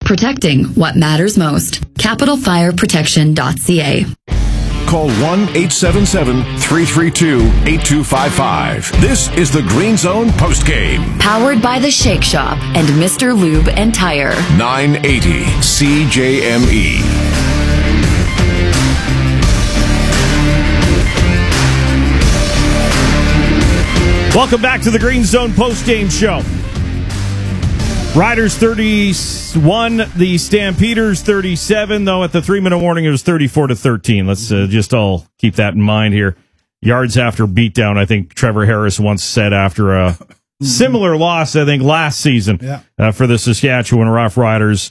Protecting what matters most. CapitalFireProtection.ca. Call 1-877-332-8255. This is the Green Zone postgame. Powered by the Shake Shop and Mr. Lube and Tire. 980 CJME. Welcome back to the Green Zone postgame show. Riders 31, the Stampeders 37, though at the 3-minute warning it was 34-13. Let's just all keep that in mind here. Yards after beatdown, I think Trevor Harris once said after a similar loss, I think last season for the Saskatchewan Roughriders.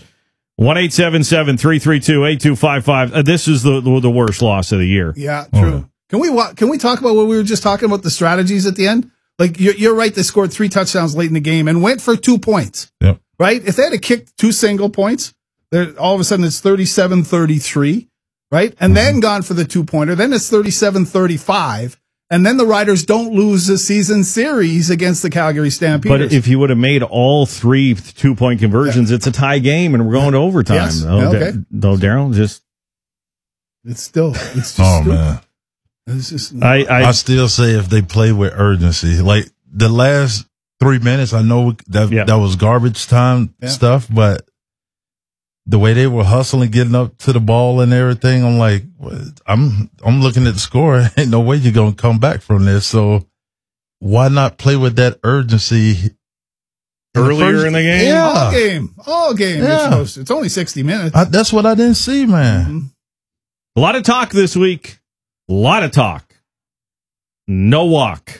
1-877-332-8255. This is the worst loss of the year. Yeah, true. Can we talk about what we were just talking about, the strategies at the end? Like, you're right, they scored 3 touchdowns late in the game and went for 2 points. Yep. Right? If they had to kick 2 single points, all of a sudden it's 37-33, right? And then gone for the 2-pointer. Then it's 37-35. And then the Riders don't lose the season series against the Calgary Stampeders. But if you would have made all 3 2-point conversions, it's a tie game and we're going to overtime. Yes. Okay. Though, Daryl, it's just man. It's just, I still say if they play with urgency, like the last 3 minutes, I know that was garbage time stuff, but the way they were hustling, getting up to the ball and everything, I'm like, I'm looking at the score. Ain't no way you're going to come back from this. So why not play with that urgency earlier in the game? Yeah. All game. Yeah. It's only 60 minutes. That's what I didn't see, man. Mm-hmm. A lot of talk this week. A lot of talk. No walk.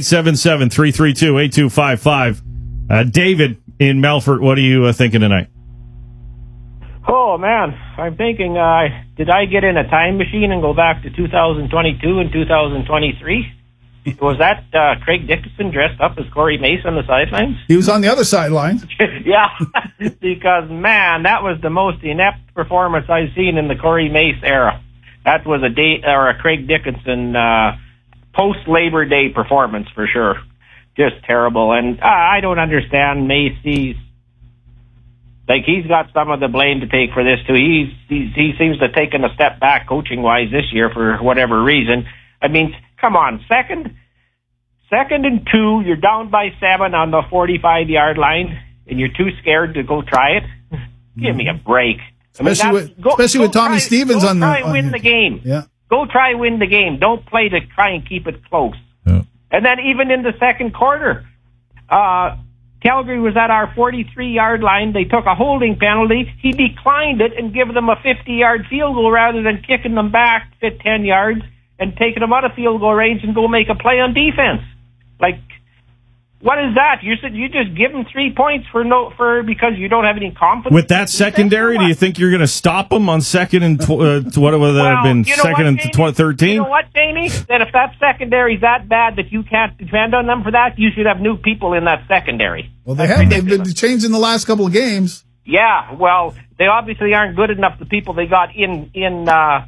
1-877-332-8255. David in Melfort, what are you thinking tonight? Oh, man. I'm thinking, did I get in a time machine and go back to 2022 and 2023? Was that Craig Dickinson dressed up as Corey Mace on the sidelines? He was on the other sideline. Yeah, because, man, that was the most inept performance I've seen in the Corey Mace era. That was a Craig Dickinson post-Labor Day performance for sure. Just terrible. And I don't understand Macy's. Like, he's got some of the blame to take for this, too. He seems to have taken a step back coaching-wise this year for whatever reason. I mean, come on, second and 2, you're down by 7 on the 45-yard line, and you're too scared to go try it? Give me a break. Especially with Tommy Stevens on the... Go try win the game. Yeah. Go try win the game. Don't play to try and keep it close. Yeah. And then even in the second quarter, Calgary was at our 43-yard line. They took a holding penalty. He declined it and gave them a 50-yard field goal rather than kicking them back 10 yards and taking them out of field goal range and go make a play on defense. Like, what is that? You just give them 3 points because you don't have any confidence with that secondary. Do you think you're going to stop them on second and what would that have been? Second and 13. You know what, Jamie? That if that secondary is that bad that you can't depend on them for that, you should have new people in that secondary. Well, they've been changed in the last couple of games. Yeah, well, they obviously aren't good enough. The people they got in house.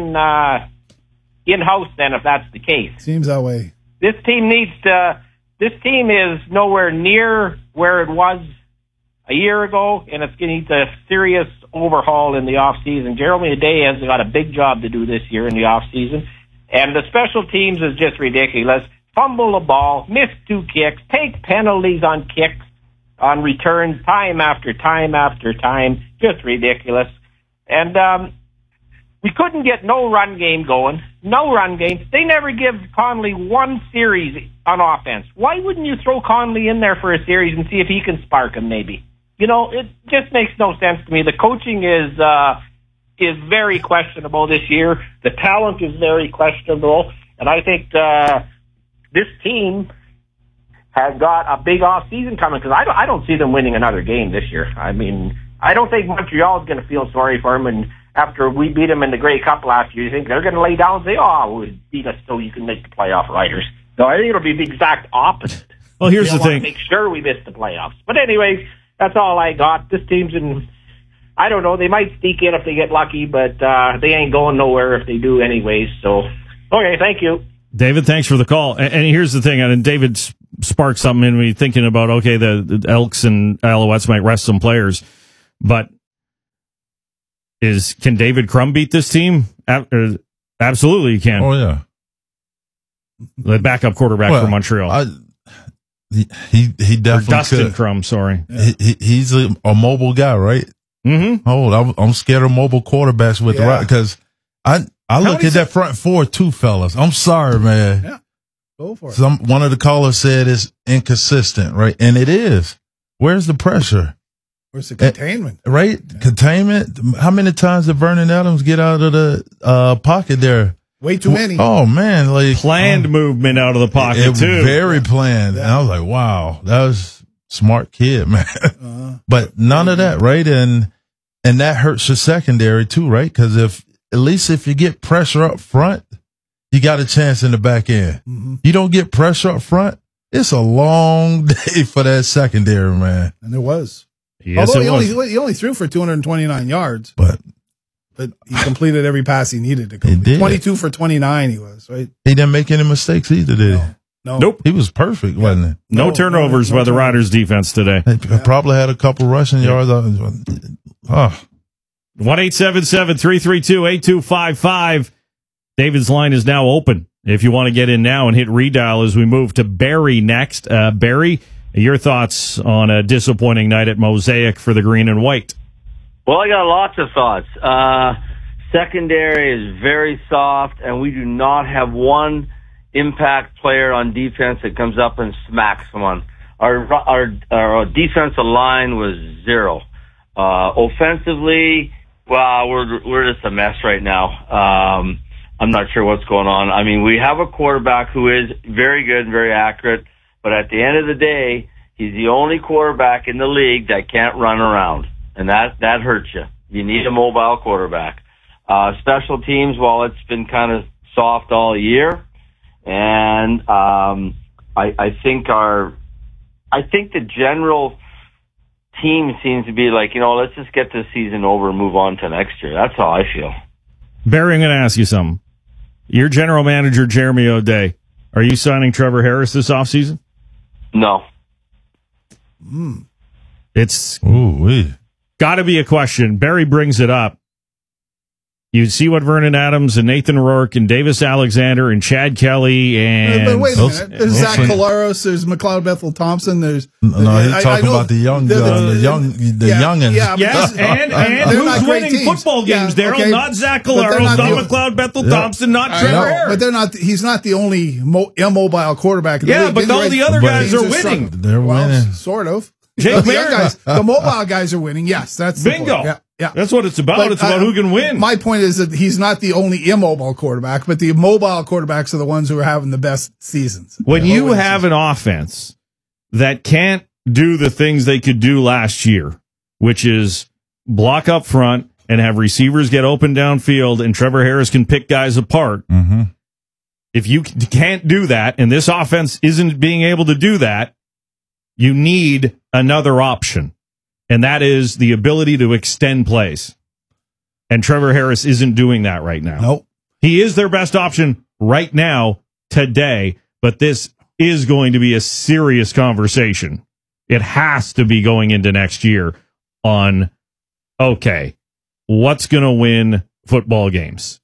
Then, if that's the case, seems that way. This team needs to. This team is nowhere near where it was a year ago, and it's going to need a serious overhaul in the offseason. Jeremy Day has got a big job to do this year in the offseason, and the special teams is just ridiculous. Fumble the ball, miss 2 kicks, take penalties on kicks, on returns, time after time after time. Just ridiculous. And we couldn't get no run game going. No run game. They never give Conley one series on offense. Why wouldn't you throw Conley in there for a series and see if he can spark him maybe? You know, it just makes no sense to me. The coaching is very questionable this year. The talent is very questionable. And I think this team has got a big off-season coming because I don't see them winning another game this year. I mean, I don't think Montreal is going to feel sorry for them. And after we beat them in the Grey Cup last year, you think they're going to lay down and say, beat us so you can make the playoff, Riders. No, I think it'll be the exact opposite. Well, here's the thing. Make sure we miss the playoffs. But anyways, that's all I got. This team's in, I don't know, they might sneak in if they get lucky, but they ain't going nowhere if they do anyways. So, okay, thank you. David, thanks for the call. And here's the thing, and David sparked something in me thinking about, okay, the Elks and Alouettes might rest some players, but Can David Crum beat this team? Absolutely, he can. Oh yeah, the backup quarterback for Montreal. He definitely or Dustin could. Crum. Sorry, he's a mobile guy, right? Mm-hmm. Oh, I'm scared of mobile quarterbacks with the right because I look at that front four too, fellas. I'm sorry, man. Yeah, go for it. One of the callers said it's inconsistent, right? And it is. Where's the pressure? Where's the containment? Right? Yeah. Containment. How many times did Vernon Adams get out of the pocket there? Way too many. Oh, man. Like planned movement out of the pocket, too. Very planned. Yeah. And I was like, wow, that was smart kid, man. But none of that, right? And that hurts your secondary, too, right? Because at least if you get pressure up front, you got a chance in the back end. Mm-hmm. You don't get pressure up front, it's a long day for that secondary, man. And it was. Yes, although he only threw for 229 yards. But he completed every pass he needed to complete. 22 for 29 he was, right? He didn't make any mistakes either, did he? No. Nope. He was perfect, wasn't he? No turnovers by the Riders defense today. He probably had a couple rushing yards. 1-877-332-8255. David's line is now open. If you want to get in now and hit redial as we move to Barry next. Barry, your thoughts on a disappointing night at Mosaic for the green and white? Well, I got lots of thoughts. Secondary is very soft, and we do not have one impact player on defense that comes up and smacks someone. Our defensive line was zero. Offensively, well, we're just a mess right now. I'm not sure what's going on. I mean, we have a quarterback who is very good and very accurate, but at the end of the day, he's the only quarterback in the league that can't run around, and that hurts you. You need a mobile quarterback. Special teams, well, it's been kind of soft all year, and I think the general team seems to be like, let's just get this season over and move on to next year. That's how I feel. Barry, I'm going to ask you something. Your general manager, Jeremy O'Day, are you signing Trevor Harris this offseason? No. It's got to be a question. Barry brings it up. You see what Vernon Adams and Nathan Rourke and Davis Alexander and Chad Kelly and... But wait a minute. There's Zach Collaros. There's McLeod Bethel Thompson. There's... No, he's talking about the youngins. Yeah, yes, and who's winning football games, Daryl? Okay. Not Zach Collaros, not McLeod Bethel Thompson, not Trevor Harris. But he's not the only immobile quarterback in the league. But all the other guys are winning. They're winning. Sort of. The mobile guys are winning. Yes, that's bingo. Yeah, that's what it's about. But, it's about who can win. My point is that he's not the only immobile quarterback, but the mobile quarterbacks are the ones who are having the best seasons. When you have an offense that can't do the things they could do last year, which is block up front and have receivers get open downfield, and Trevor Harris can pick guys apart. Mm-hmm. If you can't do that, and this offense isn't being able to do that, you need another option, and that is the ability to extend plays. And Trevor Harris isn't doing that right now. Nope. He is their best option right now, today, but this is going to be a serious conversation. It has to be going into next year on, okay, what's going to win football games?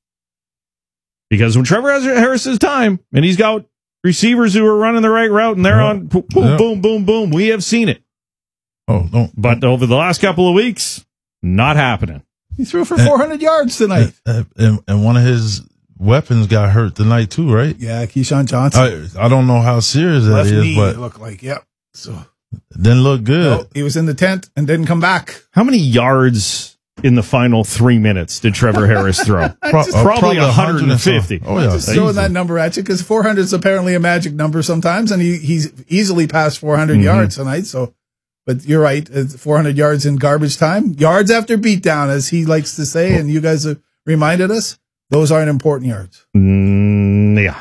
Because when Trevor Harris has time, and he's got receivers who are running the right route, and they're on boom, boom, boom, boom. We have seen it. Oh, no. But over the last couple of weeks, not happening. He threw for 400 yards tonight. And one of his weapons got hurt tonight, too, right? Yeah, Keyshawn Johnson. I don't know how serious that is, but it looked like, So it didn't look good. No, he was in the tent and didn't come back. How many yards in the final 3 minutes did Trevor Harris throw? Probably 150. Oh, yeah. Just throwing that number at you because 400 is apparently a magic number sometimes, and he's easily passed 400 yards tonight. So, but you're right, 400 yards in garbage time, yards after beatdown, as he likes to say, and you guys have reminded us, those aren't important yards. Yeah.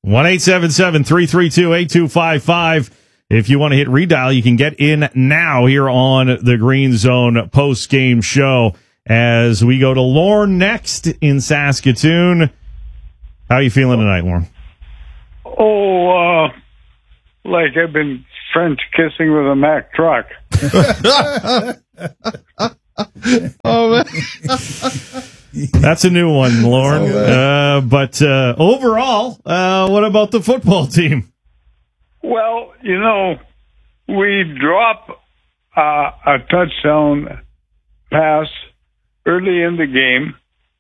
1-877-332-8255. If you want to hit redial, you can get in now here on the Green Zone post-game show as we go to Lorne next in Saskatoon. How are you feeling tonight, Lorne? Oh, like I've been French kissing with a Mack truck. Oh, man. That's a new one, Lauren. But overall, what about the football team? Well, we drop a touchdown pass early in the game,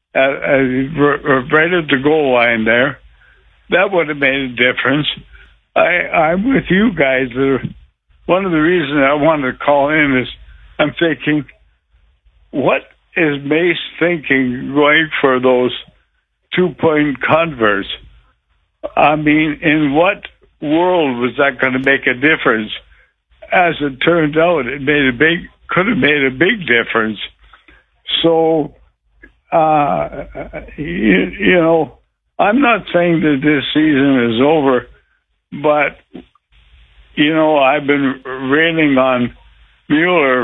right at the goal line there. That would have made a difference. I'm with you guys. One of the reasons I wanted to call in is I'm thinking, what is Mace thinking going for those 2-point converts? I mean, in what world was that going to make a difference? As it turned out, could have made a big difference. So, I'm not saying that this season is over, but, I've been railing on Mueller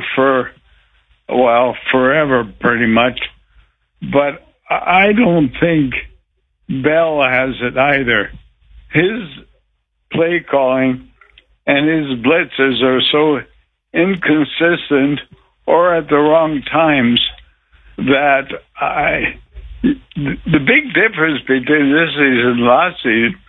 forever pretty much. But I don't think Bell has it either. His play calling and his blitzes are so inconsistent or at the wrong times that the big difference between this season and last season,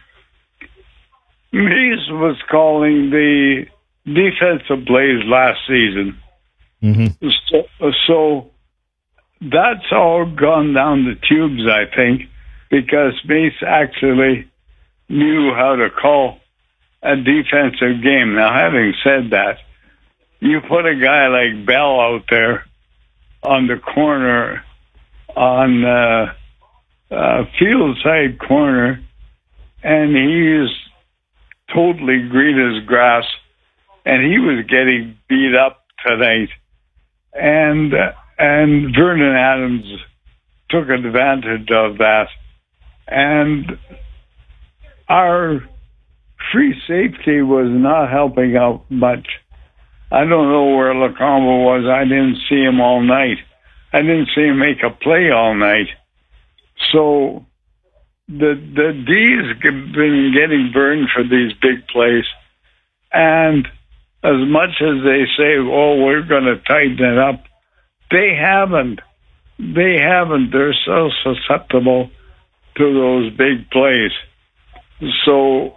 Mace was calling the defensive plays last season. Mm-hmm. So that's all gone down the tubes, I think, because Mace actually knew how to call a defensive game. Now, having said that, you put a guy like Bell out there on the corner, on field side corner, and he is totally green as grass, and he was getting beat up tonight. And Vernon Adams took advantage of that. And our free safety was not helping out much. I don't know where Lacombe was. I didn't see him all night. I didn't see him make a play all night. So the D's have been getting burned for these big plays. And as much as they say, oh, we're going to tighten it up, they haven't. They're so susceptible to those big plays. So,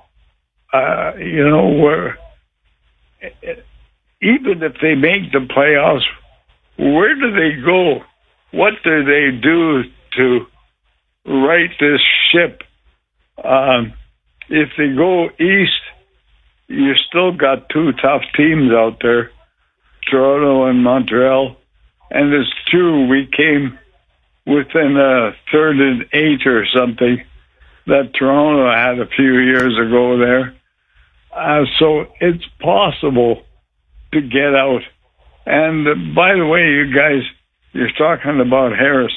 even if they make the playoffs, where do they go? What do they do to right this ship? If they go east, you still got two tough teams out there, Toronto and Montreal. And it's true, we came within a 3rd and 8 or something that Toronto had a few years ago there. So it's possible to get out. And by the way, you guys, you're talking about Harris.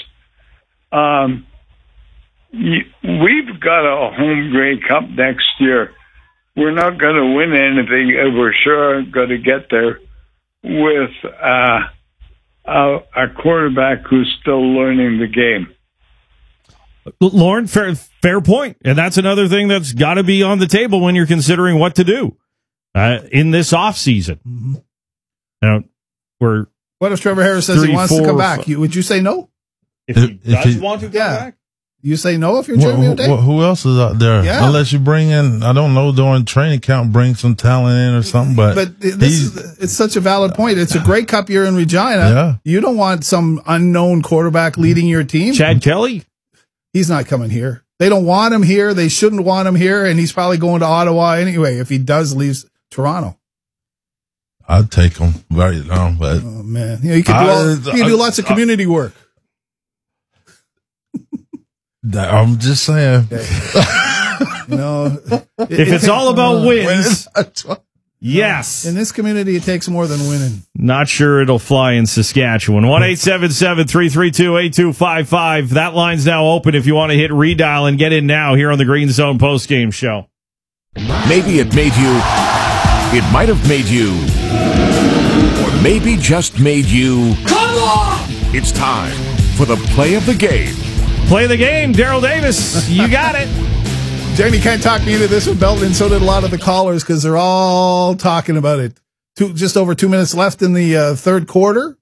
We've got a home Grey Cup next year. We're not going to win anything, and we're sure going to get there with a quarterback who's still learning the game. Lauren, fair point. And that's another thing that's got to be on the table when you're considering what to do in this offseason. Mm-hmm. Now, what if Trevor Harris says he wants to come back? Would you say no? If he does want to come back? You say no if you're Jeremy O'Day? Who else is out there? Yeah. Unless you bring in, I don't know, during training camp, bring some talent in or something. But it's such a valid point. It's a Grey Cup year in Regina. Yeah. You don't want some unknown quarterback leading your team. Chad Kelly? He's not coming here. They don't want him here. They shouldn't want him here. And he's probably going to Ottawa anyway if he does leave Toronto. I'd take him very long, but oh man, you could do lots of community work. I'm just saying. If it's all about wins, yes. In this community, it takes more than winning. Not sure it'll fly in Saskatchewan. 1-877-332-8255. That line's now open if you want to hit redial and get in now here on the Green Zone postgame show. Maybe it made you. It might have made you. Or maybe just made you. Come on! It's time for the play of the game. Play the game, Daryl Davis. You got it. Jamie can't talk me into this with Belton, and so did a lot of the callers because they're all talking about it. Just over 2 minutes left in the third quarter.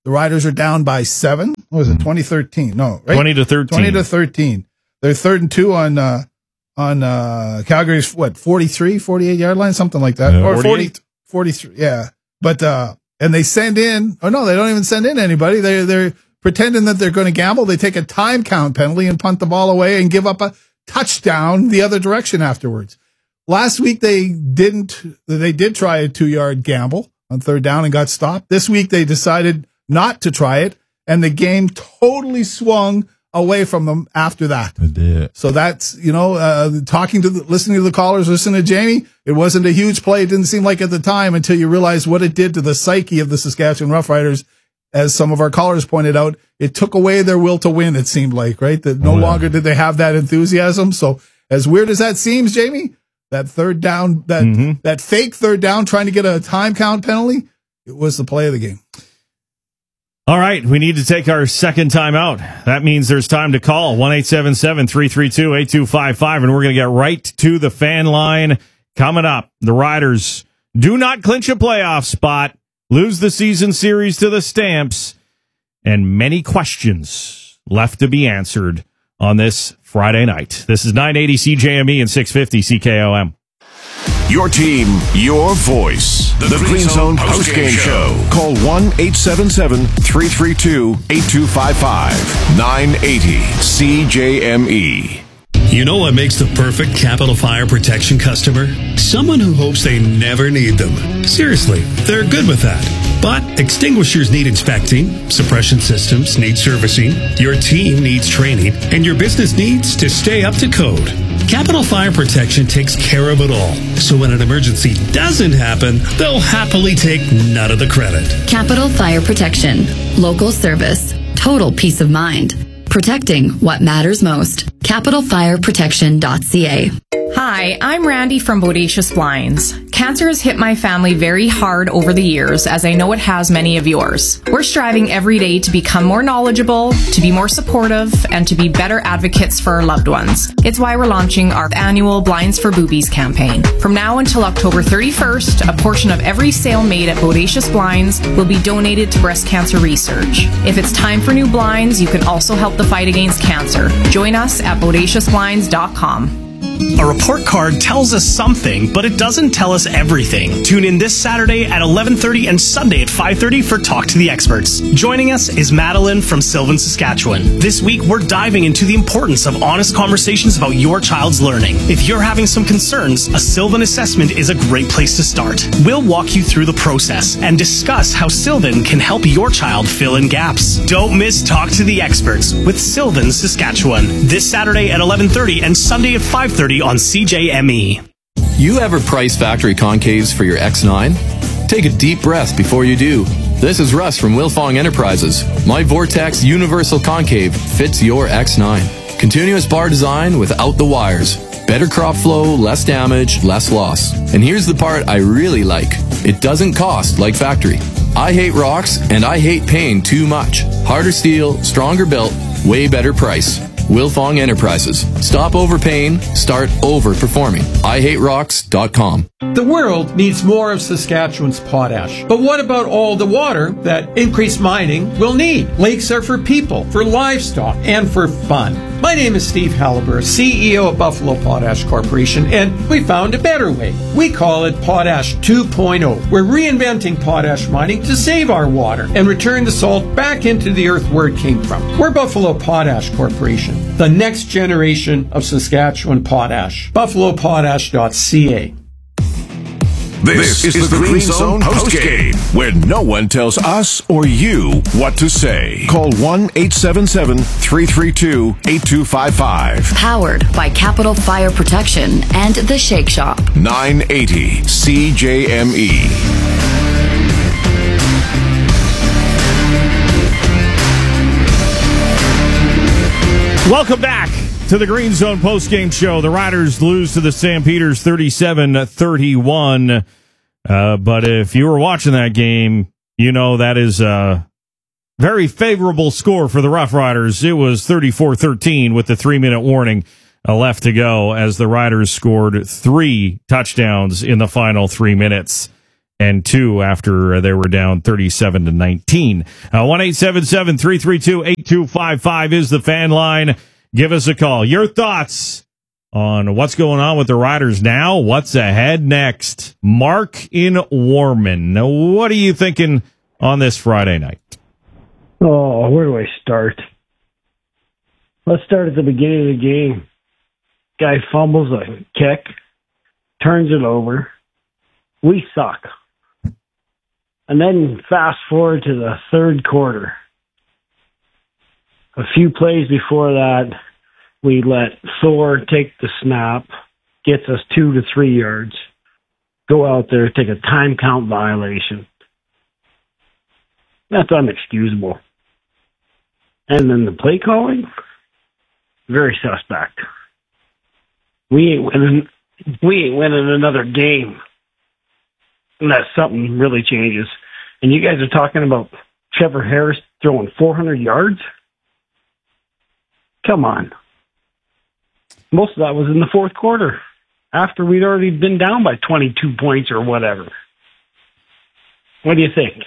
The Riders are down by 7. What was it? 2013? No, right? 20-13. 20-13. They're 3rd and 2 on Calgary's 48 yard line, something like that, or 43. Yeah, but and they send in. Oh no, they don't even send in anybody. They're pretending that they're going to gamble. They take a time count penalty and punt the ball away and give up a touchdown the other direction afterwards. Last week they did try a 2-yard gamble on 3rd down and got stopped. This week they decided not to try it, and the game totally swung away from them after that. It did. So that's, listening to the callers, listening to Jamie, it wasn't a huge play. It didn't seem like at the time until you realize what it did to the psyche of the Saskatchewan Roughriders. As some of our callers pointed out, it took away their will to win, it seemed like, right? That no longer did they have that enthusiasm. So as weird as that seems, Jamie, that 3rd down, that fake 3rd down trying to get a time count penalty, it was the play of the game. All right, we need to take our second time out. That means there's time to call 1-877-332-8255, and we're going to get right to the fan line coming up. The Riders do not clinch a playoff spot, lose the season series to the Stamps, and many questions left to be answered on this Friday night. This is 980 CJME and 650 CKOM. Your team, your voice. The Green Zone postgame show. Call 1-877-332-8255. 980 CJME. You know what makes the perfect Capital Fire Protection customer? Someone who hopes they never need them. Seriously, they're good with that. But extinguishers need inspecting, suppression systems need servicing, your team needs training, and your business needs to stay up to code. Capital Fire Protection takes care of it all. So when an emergency doesn't happen, they'll happily take none of the credit. Capital Fire Protection. Local service. Total peace of mind. Protecting what matters most. CapitalFireProtection.ca. Hi, I'm Randy from Bodacious Blinds. Cancer has hit my family very hard over the years, as I know it has many of yours. We're striving every day to become more knowledgeable, to be more supportive, and to be better advocates for our loved ones. It's why we're launching our annual Blinds for Boobies campaign. From now until October 31st, a portion of every sale made at Bodacious Blinds will be donated to breast cancer research. If it's time for new blinds, you can also help the fight against cancer. Join us at BodaciousBlinds.com. A report card tells us something, but it doesn't tell us everything. Tune in this Saturday at 11:30 and Sunday at 5:30 for Talk to the Experts. Joining us is Madeline from Sylvan, Saskatchewan. This week, we're diving into the importance of honest conversations about your child's learning. If you're having some concerns, a Sylvan assessment is a great place to start. We'll walk you through the process and discuss how Sylvan can help your child fill in gaps. Don't miss Talk to the Experts with Sylvan, Saskatchewan. This Saturday at 11:30 and Sunday at 5:30 on CJME. You ever price factory concaves for your X9? Take a deep breath before you do. This is Russ from Wilfong Enterprises. My Vortex Universal Concave fits your X9. Continuous bar design without the wires. Better crop flow, less damage, less loss. And here's the part I really like. It doesn't cost like factory. I hate rocks and I hate paying too much. Harder steel, stronger built, way better price. Wilfong Enterprises. Stop overpaying, start overperforming. IHateRocks.com. The world needs more of Saskatchewan's potash. But what about all the water that increased mining will need? Lakes are for people, for livestock, and for fun. My name is Steve Halliburton, CEO of Buffalo Potash Corporation, and we found a better way. We call it Potash 2.0. We're reinventing potash mining to save our water and return the salt back into the earth where it came from. We're Buffalo Potash Corporation, the next generation of Saskatchewan potash. BuffaloPotash.ca. This is the Green Zone postgame, where no one tells us or you what to say. Call 1-877-332-8255. Powered by Capital Fire Protection and The Shake Shop. 980 CJME. Welcome back to the Green Zone postgame show. The Riders lose to the Stampeders 37-31. But if you were watching that game, you know that is a very favorable score for the Rough Riders. It was 34-13 with the 3-minute warning left to go as the Riders scored 3 touchdowns in the final 3 minutes. and 2 after they were down 37-19. 1-877-332-8255 is the fan line. Give us a call. Your thoughts on what's going on with the Riders now, what's ahead next. Mark in Warman. Now, what are you thinking on this Friday night? Oh, where do I start? Let's start at the beginning of the game. Guy fumbles a kick, turns it over. We suck. And then fast forward to the third quarter. A few plays before that, we let Thor take the snap, gets us 2 to 3 yards, go out there, take a time count violation. That's unexcusable. And then the play calling, very suspect. We ain't winning another game unless something really changes. And you guys are talking about Trevor Harris throwing 400 yards? Come on. Most of that was in the fourth quarter, after we'd already been down by 22 points or whatever. What do you think?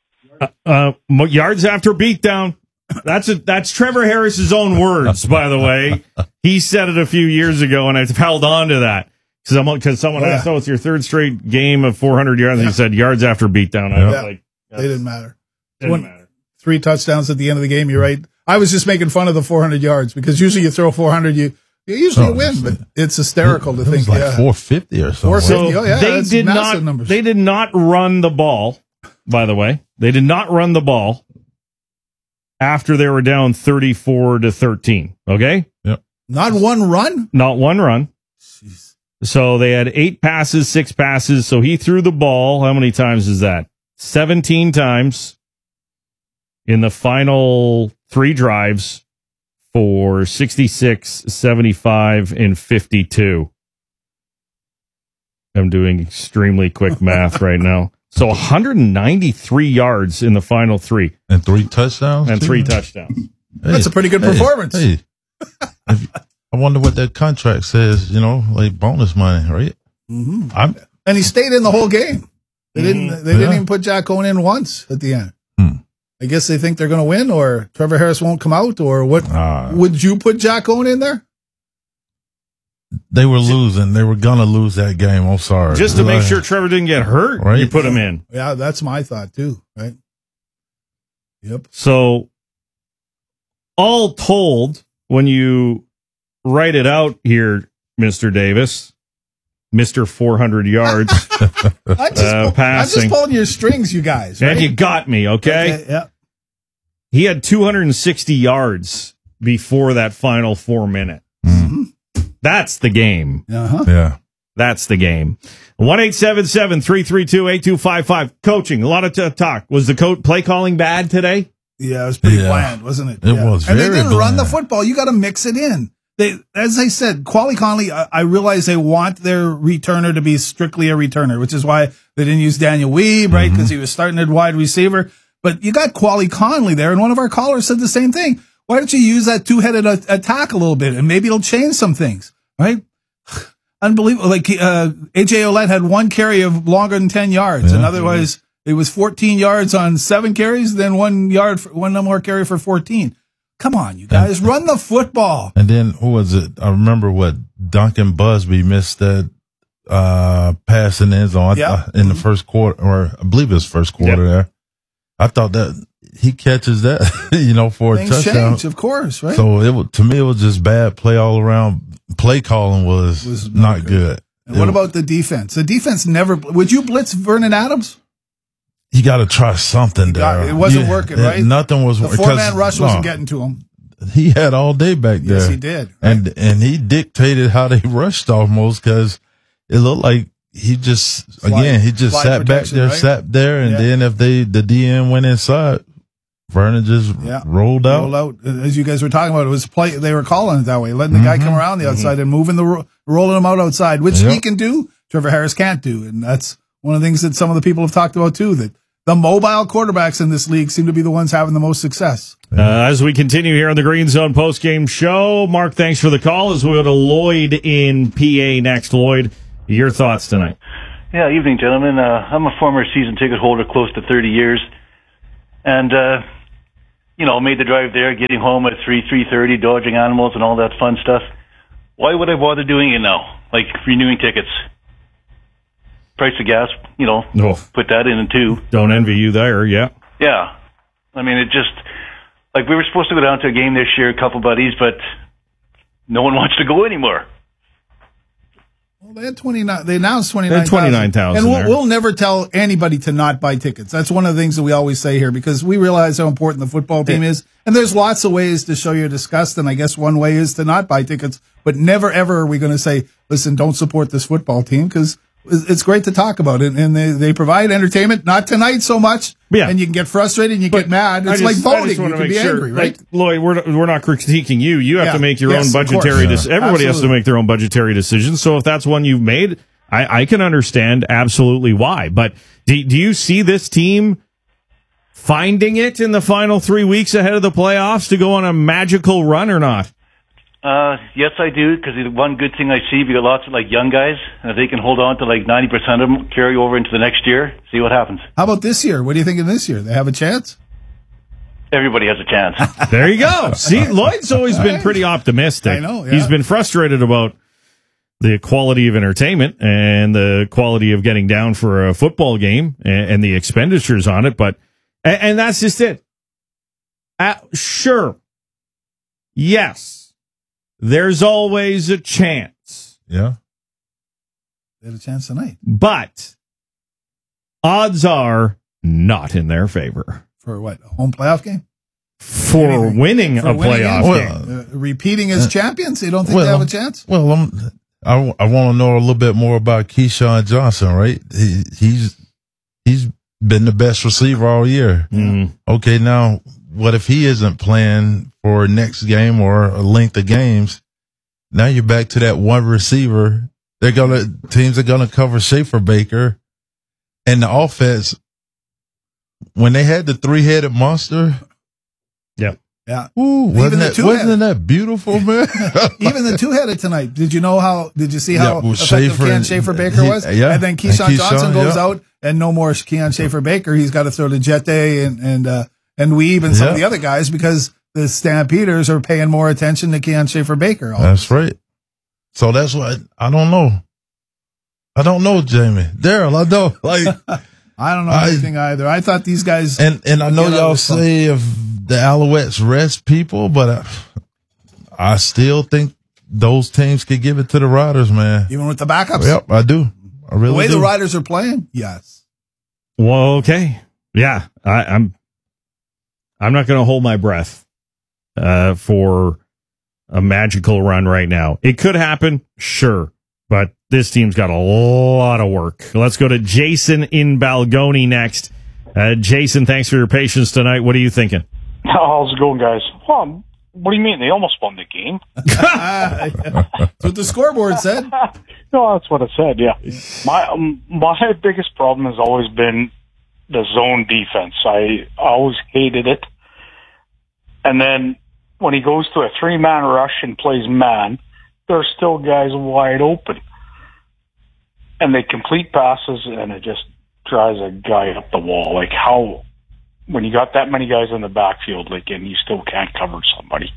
Yards after beatdown. That's Trevor Harris's own words, by the way. He said it a few years ago, and I've held on to that. Because someone asked, it's your third straight game of 400 yards, and he said yards after beatdown. I was like, they didn't matter. 3 touchdowns at the end of the game, you're right. I was just making fun of the 400 yards, because usually you throw 400, you usually win, but it's hysterical to think. Like 450 or something. 450, they did not run the ball, by the way. They did not run the ball after they were down 34-13. Okay? Yep. Not one run? Not one run. Jeez. So they had 8 passes, 6 passes. So he threw the ball. How many times is that? 17 times in the final 3 drives for 66, 75, and 52. I'm doing extremely quick math right now. So 193 yards in the final 3. And 3 touchdowns? And 3 touchdowns. Hey, that's a pretty good performance. Hey. I wonder what that contract says, like bonus money, right? Mm-hmm. And he stayed in the whole game. They didn't even put Jack Cohen in once at the end. I guess they think they're going to win, or Trevor Harris won't come out, or what? Would you put Jack Cohen in there? They were losing. They were going to lose that game. I'm sorry. Just to make sure Trevor didn't get hurt, right? You put him in. Yeah, that's my thought too, right? Yep. So, all told, when you write it out here, Mr. Davis, Mr. 400 yards I'm just pulling your strings, you guys. Right? And you got me, okay? Yeah. He had 260 yards before that final 4 minute. Mm-hmm. That's the game. Uh-huh. Yeah. That's the game. 1-877-332-8255. Coaching, a lot of talk. Was the play calling bad today? Yeah, it was pretty bland, wasn't it? It was and very they didn't bland. run the football. You got to mix it in. As I said, Quali Conley, I realize they want their returner to be strictly a returner, which is why they didn't use Daniel Weeb, right? Because he was starting at wide receiver. But you got Quali Conley there, and one of our callers said the same thing. Why don't you use that 2-headed attack a little bit, and maybe it'll change some things, right? Unbelievable. Like A.J. Ouellette had 1 carry of longer than 10 yards, and otherwise it was 14 yards on 7 carries, then 1 more carry for 14. Come on, you guys, run the football. And then who was it? I remember Duncan Busby missed that pass in the end zone in the first quarter, or I believe it was first quarter there. I thought that he catches that, for a touchdown. Change, of course, right? So to me, it was just bad play all around. Play calling was not good. And what about the defense? The defense never. Would you blitz Vernon Adams? You got to try something there. It wasn't working, right? Nothing was working. The 4-man rush wasn't getting to him. He had all day back there. Yes, he did. Right? And he dictated how they rushed almost, because it looked like he just sat back there, right? Sat there, and then if the DN went inside, Vernon just rolled out. As you guys were talking about, it was play. They were calling it that way, letting the guy come around the outside and moving rolling him out outside, which he can do. Trevor Harris can't do, and that's one of the things that some of the people have talked about too. That the mobile quarterbacks in this league seem to be the ones having the most success. As we continue here on the Green Zone postgame show, Mark, thanks for the call. As we go to Lloyd in PA next. Lloyd, your thoughts tonight? Yeah, evening, gentlemen. I'm a former season ticket holder, close to 30 years. And, made the drive there, getting home at 3:30, dodging animals and all that fun stuff. Why would I bother doing it now? Like renewing tickets. Price of gas, put that in too. Don't envy you there, yeah. Yeah. I mean, it just, like we were supposed to go down to a game this year, a couple buddies, but no one wants to go anymore. Well, they had 29. They announced 29,000. 29,000. And we'll never tell anybody to not buy tickets. That's one of the things that we always say here because we realize how important the football team is. And there's lots of ways to show your disgust. And I guess one way is to not buy tickets. But never, ever are we going to say, listen, don't support this football team because it's great to talk about it. And they provide entertainment, not tonight so much. Yeah. And you can get frustrated and you get mad. It's like voting. You can be angry, right? Like, Lloyd, we're not critiquing you. You have to make your own budgetary decisions. Everybody has to make their own budgetary decisions. So if that's one you've made, I can understand absolutely why. But do you see this team finding it in the final 3 weeks ahead of the playoffs to go on a magical run or not? Yes, I do, because one good thing I see, we got lots of young guys, and if they can hold on to 90% of them, carry over into the next year, see what happens. How about this year? What do you think of this year? They have a chance? Everybody has a chance. There you go. See, Lloyd's always been pretty optimistic. I know, yeah. He's been frustrated about the quality of entertainment and the quality of getting down for a football game and the expenditures on it, but and that's just it. Sure. Yes. There's always a chance. Yeah. They had a chance tonight. But odds are not in their favor. For what? A home playoff game? For winning a playoff game. Repeating as champions? You don't think they have a chance? Well, I want to know a little bit more about Keyshawn Johnson, right? He's been the best receiver all year. Okay, now what if he isn't playing for next game or a length of games? Now you're back to that one receiver. Teams are gonna cover Schaefer Baker, and the offense. When they had the 3-headed monster, yeah. Wasn't that beautiful, man? Even the 2-headed tonight. Did you see how effective Schaefer Baker was? Yeah. And then Keyshawn Johnson goes out and no more Keon Schaefer Baker. He's got to throw to Jet Day and Weeb and some of the other guys because the Stampeders are paying more attention to Keon Schaefer Baker. That's right. So that's what I don't know. I don't know, Jamie. Daryl, I don't I don't know anything either. I thought these guys and I know y'all say if the Alouettes rest people, but I still think those teams could give it to the Riders, man. Even with the backups? Yep, I do. I really do. The way the Riders are playing? Yes. Well, okay. Yeah, I'm not going to hold my breath for a magical run right now. It could happen, sure, but this team's got a lot of work. Let's go to Jason in Balgony next. Jason, thanks for your patience tonight. What are you thinking? How's it going, guys? Well, what do you mean? They almost won the game. That's what the scoreboard said. No, that's what it said, yeah. My biggest problem has always been the zone defense. I always hated it. And then when he goes to a 3-man rush and plays man, there's still guys wide open. And they complete passes, and it just drives a guy up the wall. Like, how, when you got that many guys in the backfield, and you still can't cover somebody.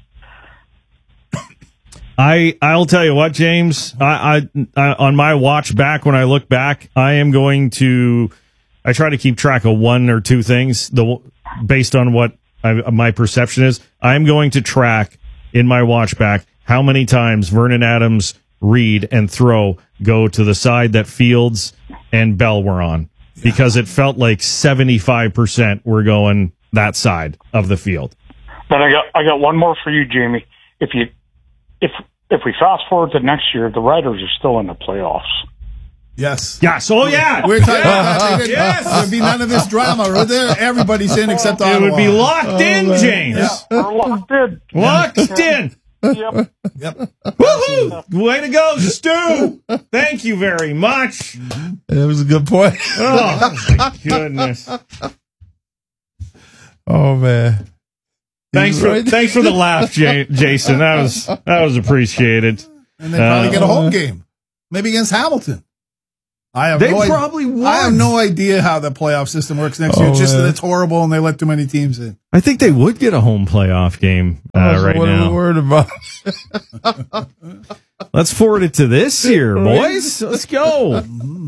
I'll tell you what, James, I on my watch back, when I look back, I try to keep track of one or two things based on what my perception is. I'm going to track in my watch back how many times Vernon Adams, Reed, and Throw go to the side that Fields and Bell were on, because it felt like 75% were going that side of the field. But I got one more for you, Jamie. If we fast forward to next year, the Riders are still in the playoffs. Yes. Yes. Oh, yeah. We're talking about that. Yes. There would be none of this drama. Everybody's in except Ottawa. It would be locked in, James. Yeah, we're locked in. Locked in. Yep. Woohoo! Way to go, Stu. Thank you very much. It was a good point. Oh, my goodness. Oh, man. Thanks for the laugh, Jason. That was appreciated. And they probably get a home game, maybe against Hamilton. They probably would. I have no idea how the playoff system works next year. Just that it's horrible and they let too many teams in. I think they would get a home playoff game right what now. are we worried about? Let's forward it to this here, boys. Let's go.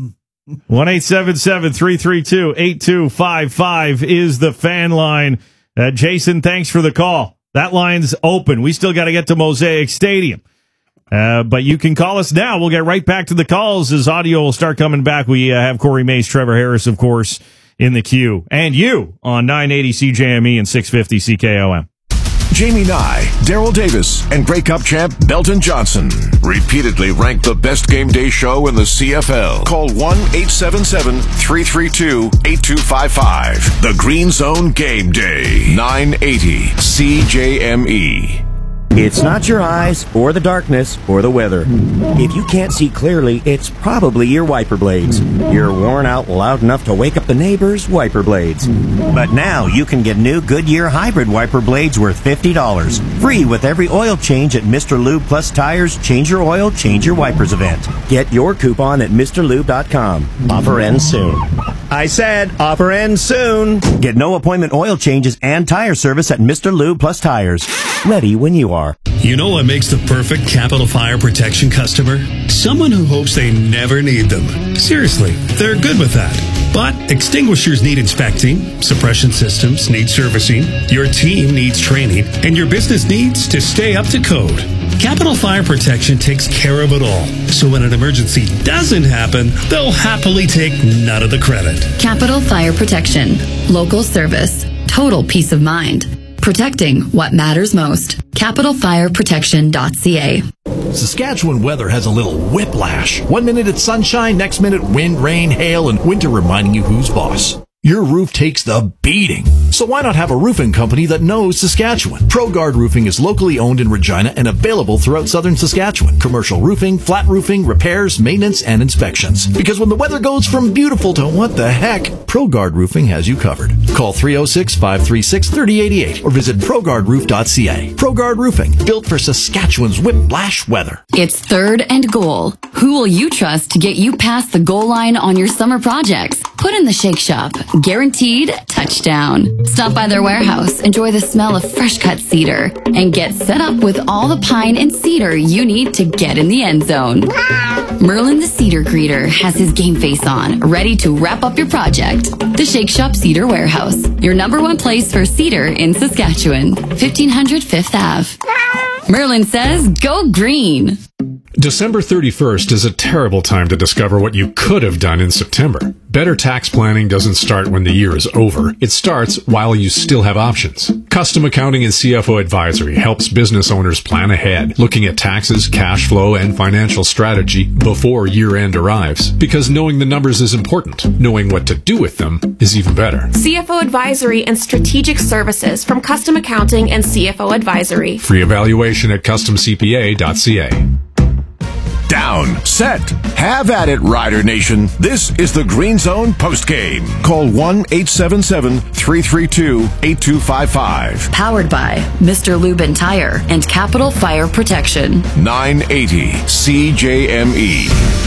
1-877-332-8255 is the fan line. Jason, thanks for the call. That line's open. We still got to get to Mosaic Stadium. But you can call us now. We'll get right back to the calls as audio will start coming back. We have Corey Mays, Trevor Harris, of course, in the queue. And you on 980 CJME and 650 CKOM. Jamie Nye, Daryl Davis, and Grey Cup champ Belton Johnson repeatedly ranked the best game day show in the CFL. Call 1-877-332-8255. The Green Zone Game Day, 980 CJME. It's not your eyes, or the darkness, or the weather. If you can't see clearly, it's probably your wiper blades. You're worn out loud enough to wake up the neighbors' wiper blades. But now you can get new Goodyear hybrid wiper blades worth $50. Free with every oil change at Mr. Lube Plus Tires Change Your Oil, Change Your Wipers event. Get your coupon at MrLube.com. Offer ends soon. I said, offer ends soon. Get no appointment oil changes and tire service at Mr. Lube Plus Tires. Ready when you are. You know what makes the perfect Capital Fire Protection customer? Someone who hopes they never need them. Seriously, they're good with that. But extinguishers need inspecting, suppression systems need servicing, your team needs training, and your business needs to stay up to code. Capital Fire Protection takes care of it all. So when an emergency doesn't happen, they'll happily take none of the credit. Capital Fire Protection. Local service. Total peace of mind. Protecting what matters most. CapitalFireProtection.ca. Saskatchewan weather has a little whiplash. 1 minute it's sunshine, next minute wind, rain, hail, and winter reminding you who's boss. Your roof takes the beating. So why not have a roofing company that knows Saskatchewan? ProGuard Roofing is locally owned in Regina and available throughout southern Saskatchewan. Commercial roofing, flat roofing, repairs, maintenance, and inspections. Because when the weather goes from beautiful to what the heck, ProGuard Roofing has you covered. Call 306-536-3088 or visit ProGuardRoof.ca. ProGuard Roofing, built for Saskatchewan's whiplash weather. It's 3rd and goal. Who will you trust to get you past the goal line on your summer projects? Put in the Shake Shop. Guaranteed touchdown. Stop by their warehouse, enjoy the smell of fresh cut cedar, and get set up with all the pine and cedar you need to get in the end zone. Merlin the Cedar Greeter has his game face on, ready to wrap up your project. The Shake Shop Cedar Warehouse, your #1 place for cedar in Saskatchewan. 1500 5th Ave. Merlin says, go green. December 31st is a terrible time to discover what you could have done in September. Better tax planning doesn't start when the year is over. It starts while you still have options. Custom Accounting and CFO Advisory helps business owners plan ahead, looking at taxes, cash flow, and financial strategy before year-end arrives. Because knowing the numbers is important. Knowing what to do with them is even better. CFO Advisory and Strategic Services from Custom Accounting and CFO Advisory. Free evaluation at customcpa.ca. Down, set, have at it, Rider Nation. This is the Green Zone postgame. Call 1-877-332-8255. Powered by Mr. Lube and Tire and Capital Fire Protection. 980 CJME.